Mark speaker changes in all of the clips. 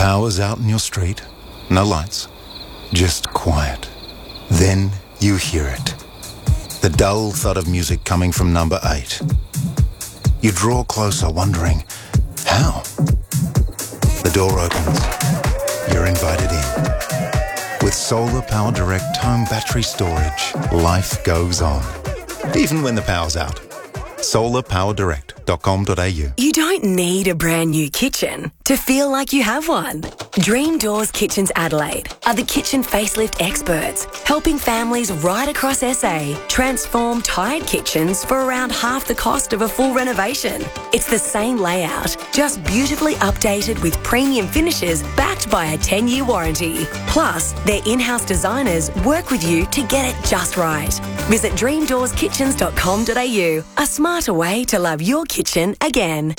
Speaker 1: Power's out in your street, no lights, just quiet. Then you hear it. The dull thud of music coming from number 8. You draw closer, wondering, how? The door opens. You're invited in. With Solar Power Direct home battery storage, life goes on. Even when the power's out. solarpowerdirect.com.au.
Speaker 2: You don't need a brand new kitchen to feel like you have one. Dream Doors Kitchens Adelaide are the kitchen facelift experts, helping families right across SA transform tired kitchens for around half the cost of a full renovation. It's the same layout, just beautifully updated with premium finishes backed by a 10-year warranty. Plus, their in-house designers work with you to get it just right. Visit dreamdoorskitchens.com.au, a smarter way to love your kitchen again.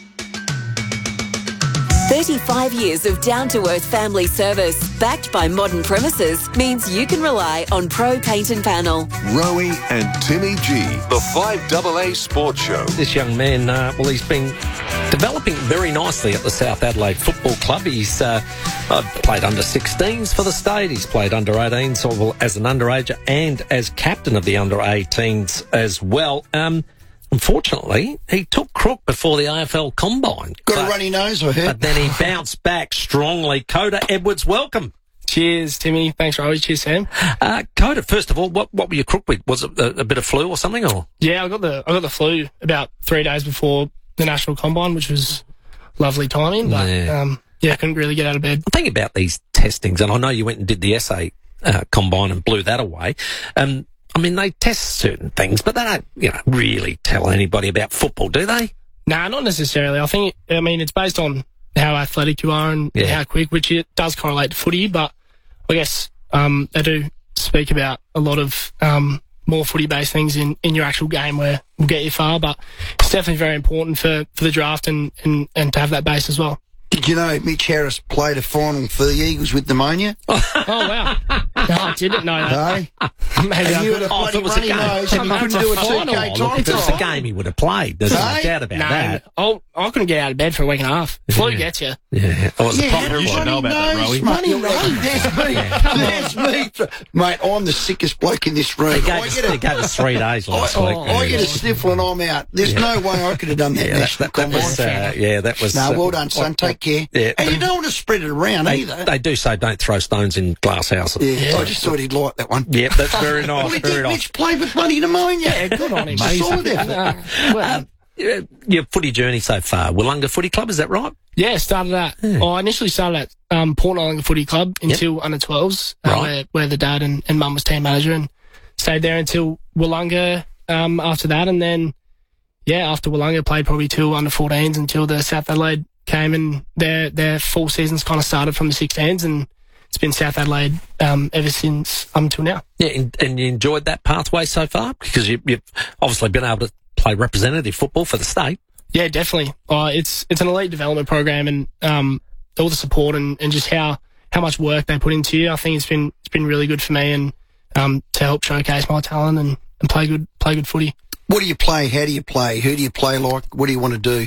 Speaker 3: 35 years of down-to-earth family service, backed by modern premises, means you can rely on Pro Paint and Panel.
Speaker 4: Rowie and Timmy G, the 5AA Sports Show.
Speaker 5: This young man, he's been developing very nicely at the South Adelaide Football Club. He's played under 16s for the state. He's played under 18s as an underager and as captain of the under 18s as well. Unfortunately, he took crook before the AFL Combine.
Speaker 6: Got a runny nose, I heard.
Speaker 5: But then he bounced back strongly. Coda Edwards, welcome.
Speaker 7: Cheers, Timmy. Thanks, Rowie. Cheers, Sam.
Speaker 5: Coda, first of all, what were you crook with? Was it a bit of flu or something? Or
Speaker 7: yeah, I got the flu about 3 days before the National Combine, which was lovely timing. But I couldn't really get out of bed.
Speaker 5: I'm thinking about these testings, and I know you went and did the SA Combine and blew that away. I mean, they test certain things, but they don't, really tell anybody about football, do they?
Speaker 7: Nah, not necessarily. It's based on how athletic you are and how quick, which it does correlate to footy, but I guess they do speak about a lot of more footy-based things in your actual game where will get you far, but it's definitely very important for the draft and to have that base as well.
Speaker 6: Did you know Mitch Harris played a final for the Eagles with pneumonia?
Speaker 7: Oh, wow. No, I didn't know that.
Speaker 6: No.
Speaker 7: Maybe
Speaker 6: And you had a bloody runny nose and you couldn't do a 2K time
Speaker 5: If it was a
Speaker 6: trial.
Speaker 5: game, he would have played. There's no doubt about that.
Speaker 7: I couldn't get out of bed for a week and a half. Flu gets you.
Speaker 5: Yeah. Oh, it's a
Speaker 6: Yeah,
Speaker 5: problem.
Speaker 6: you should know about that, Rowie. There's me. Mate, I'm the sickest bloke in this room.
Speaker 5: They gave us 3 days last week.
Speaker 6: I get a sniffle and I'm out. There's no way I could have done that national combine.
Speaker 5: That was...
Speaker 6: No, well done, son. Take care.
Speaker 5: Yeah.
Speaker 6: And you don't want to spread it around either.
Speaker 5: They do say don't throw stones in glass houses.
Speaker 6: Yeah, I just thought he'd like that one.
Speaker 5: Yeah, that's very nice.
Speaker 6: Well,
Speaker 5: Very nice.
Speaker 6: Mitch played with bloody pneumonia.
Speaker 7: Yeah, good on him.
Speaker 6: Solid effort.
Speaker 5: Your footy journey so far, Wollonga Footy Club, is that right?
Speaker 7: Yeah, started at. I initially started at Port Nollonga Footy Club until under 12s, where the dad and mum was team manager, and stayed there until Wollonga after that, and then after Wollonga played probably till under 14s until the South Adelaide came, and their full seasons kind of started from the 16s, and it's been South Adelaide ever since until now.
Speaker 5: Yeah, and you enjoyed that pathway so far because you've obviously been able to play representative football for the state.
Speaker 7: Yeah, definitely. It's an elite development program, and all the support and just how much work they put into you. I think it's been really good for me, and to help showcase my talent and play good footy.
Speaker 6: What do you play? How do you play? Who do you play like? What do you want to do?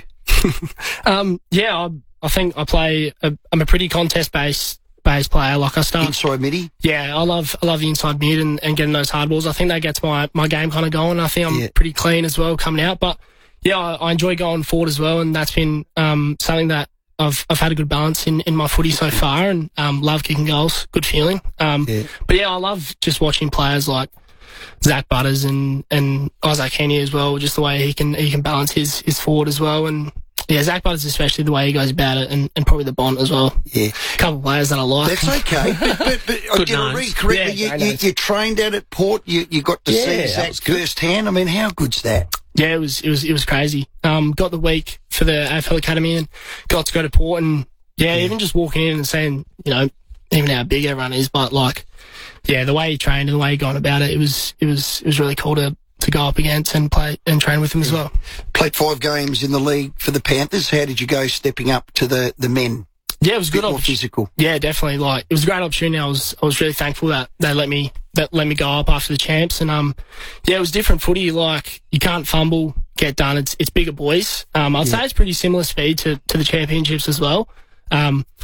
Speaker 7: I think I play. I'm a pretty contest-based player. Like I start
Speaker 6: Inside midi?
Speaker 7: Yeah, I love the inside mid and getting those hard balls. I think that gets my game kind of going. I think I'm pretty clean as well coming out. But yeah, I enjoy going forward as well, and that's been something that I've had a good balance in my footy so far, and love kicking goals. Good feeling. But yeah, I love just watching players like Zach Butters and Isaac Heaney as well. Just the way he can balance his forward as well, and yeah, Zach Butters especially the way he goes about it, and probably the Bont as well. Yeah, a couple of players that I like.
Speaker 6: That's okay. but did I read correctly? You trained out at Port. You got to see Zach firsthand. I mean, how good's that?
Speaker 7: Yeah, it was crazy. Got the week for the AFL Academy and got to go to Port, and even just walking in and seeing, even how big everyone is, but the way he trained and the way he gone about it, it was really cool to go up against and play and train with him as well.
Speaker 6: Played 5 games in the league for the Panthers. How did you go stepping up to the men?
Speaker 7: Yeah, it was good.
Speaker 6: More physical.
Speaker 7: Yeah, definitely. It was a great opportunity. I was really thankful that they let me go up after the champs, and it was different footy. You can't fumble, get done. It's bigger boys. I'd say it's pretty similar speed to the championships as well.